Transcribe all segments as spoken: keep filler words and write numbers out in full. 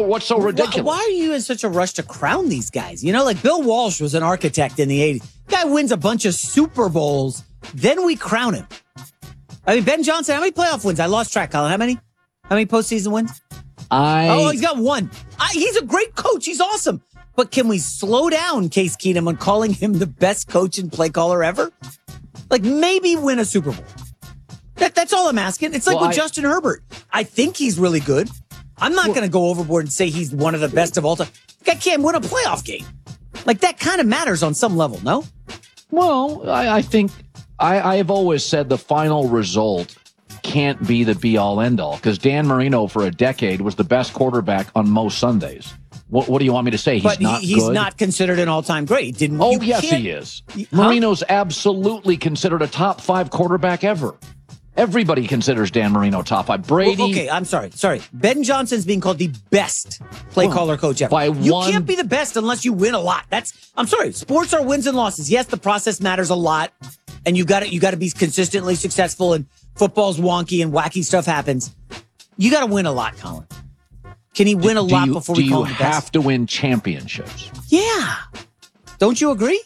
what's so ridiculous? Why, why are you in such a rush to crown these guys? You know, like Bill Walsh was an architect in the eighties. Guy wins a bunch of Super Bowls, then we crown him. I mean, Ben Johnson, how many playoff wins? I lost track, Colin. How many? How many postseason wins? I Oh, he's got one. I, he's a great coach. He's awesome. But can we slow down Case Keenum on calling him the best coach and play caller ever? Like, maybe win a Super Bowl. That, that's all I'm asking. It's like well, with I, Justin Herbert. I think he's really good. I'm not well, going to go overboard and say he's one of the best of all time. The guy can't win a playoff game. Like, that kind of matters on some level, no? Well, I, I think I, I have always said the final result can't be the be-all, end-all, because Dan Marino for a decade was the best quarterback on most Sundays. What, what do you want me to say? He's but not he, he's good? not considered an all-time great. He didn't. Oh, yes, he is. Huh? Marino's absolutely considered a top five quarterback ever. Everybody considers Dan Marino top five. Brady. Well, okay, I'm sorry. Sorry. Ben Johnson's being called the best play well, caller coach ever. By you one, can't be the best unless you win a lot. That's. I'm sorry. Sports are wins and losses. Yes, the process matters a lot, and you got to you got to be consistently successful. And football's wonky and wacky stuff happens. You got to win a lot, Colin. Can he win a do lot you, before we call him the best? Do you have to win championships? Yeah. Don't you agree?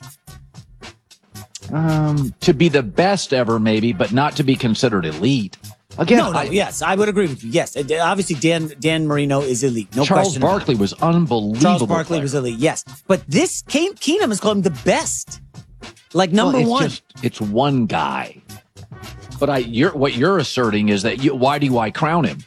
Um, to be the best ever, maybe, but not to be considered elite. Again, no, no, I, yes, I would agree with you. Yes, obviously Dan Dan Marino is elite. No Charles question. Barkley was unbelievable. Charles Barkley player. was elite. Yes, but this Kane, Keenum has called him the best, like number well, it's one. Just, it's one guy. But I, you're, what you're asserting is that you, why do I crown him?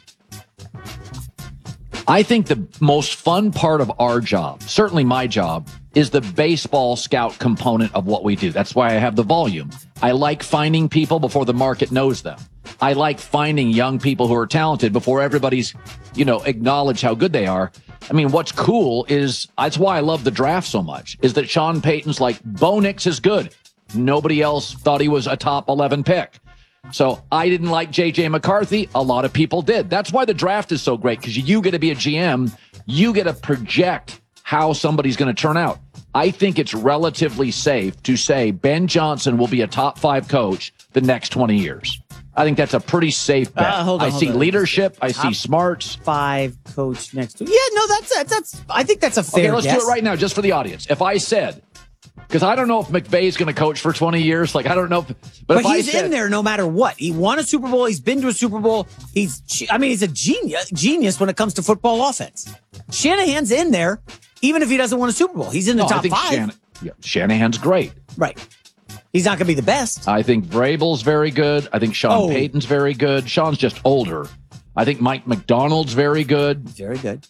I think the most fun part of our job, certainly my job, is the baseball scout component of what we do. That's why I have the volume. I like finding people before the market knows them. I like finding young people who are talented before everybody's, you know, acknowledge how good they are. I mean, what's cool is, that's why I love the draft so much, is that Sean Payton's like, Bo Nix is good. Nobody else thought he was a top eleven pick. So I didn't like J J McCarthy. A lot of people did. That's why the draft is so great, because you get to be a G M. You get to project how somebody's going to turn out. I think it's relatively safe to say Ben Johnson will be a top five coach the next twenty years. I think that's a pretty safe bet. Uh, hold on, I hold see on. leadership. I Top see smarts. Five coach next to. Yeah, no, that's that's. that's I think that's a fair. Okay, let's guess. do it right now, just for the audience. If I said, because I don't know if McVay's going to coach for twenty years. Like, I don't know. If, but but if he's I said, in there no matter what. He won a Super Bowl. He's been to a Super Bowl. He's, I mean, he's a genius, genius when it comes to football offense. Shanahan's in there, even if he doesn't win a Super Bowl. He's in the no, top I think five. Shan- yeah, Shanahan's great. Right. He's not going to be the best. I think Vrabel's very good. I think Sean Oh. Payton's very good. Sean's just older. I think Mike McDonald's very good. Very good.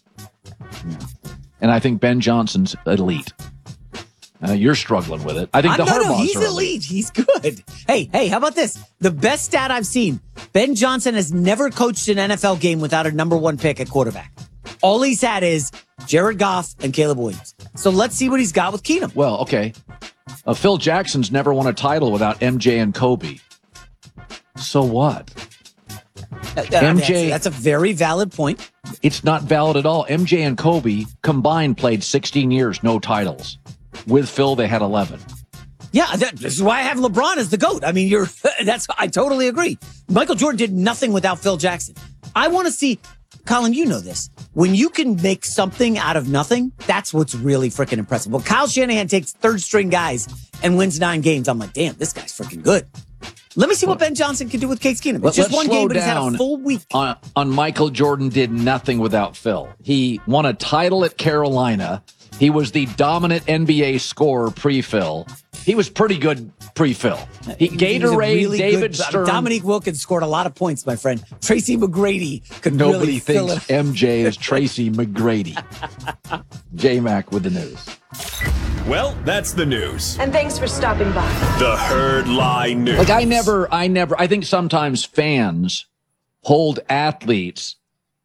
And I think Ben Johnson's elite. Uh, you're struggling with it. I think Uh, the no, no, Harbaughs he's are elite. He's good. Hey, hey, how about this? The best stat I've seen. Ben Johnson has never coached an N F L game without a number one pick at quarterback. All he's had is Jared Goff and Caleb Williams. So let's see what he's got with Keenum. Well, okay. Uh, Phil Jackson's never won a title without M J and Kobe. So what? Uh, M That's, J that's a very valid point. It's not valid at all. M J and Kobe combined played sixteen years, no titles. With Phil, they had eleven. Yeah, that, this is why I have LeBron as the GOAT. I mean, you're that's I totally agree. Michael Jordan did nothing without Phil Jackson. I want to see, Colin, you know this. When you can make something out of nothing, that's what's really freaking impressive. Well, Kyle Shanahan takes third string guys and wins nine games. I'm like, damn, this guy's freaking good. Let me see what Ben Johnson can do with Case Keenum. It's just one game, but he's had a full week. On, on Michael Jordan did nothing without Phil. He won a title at Carolina. He was the dominant N B A scorer pre-Phil. He was pretty good pre-Phil. He, He was a Gatorade, really David good, Stern. Dominique Wilkins scored a lot of points, my friend. Tracy McGrady could Nobody really fill thinks it. M J is Tracy McGrady. J-Mac with the news. Well, that's the news. And thanks for stopping by. The Herd Lie News. Like, I never, I never, I think sometimes fans hold athletes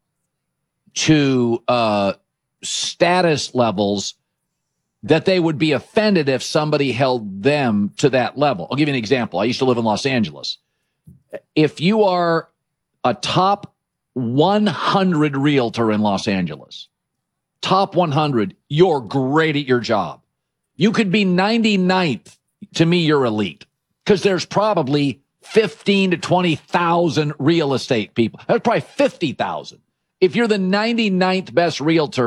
to uh, status levels that they would be offended if somebody held them to that level. I'll give you an example. I used to live in Los Angeles. If you are a top one hundred realtor in Los Angeles, top one hundred, you're great at your job. You could be ninety-ninth. To me, you're elite, because there's probably fifteen to twenty thousand real estate people. That's probably fifty thousand. If you're the ninety-ninth best realtor